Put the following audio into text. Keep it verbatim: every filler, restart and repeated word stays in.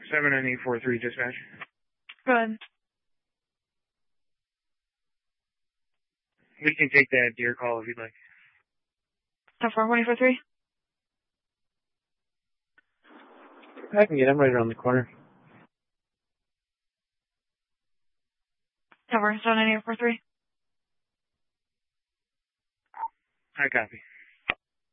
seven nine eight four three, dispatch. Go ahead. We can take that deer call if you'd like. How far? one eight four three? I can get him right around the corner. Cover, seven nine eight four three. I copy.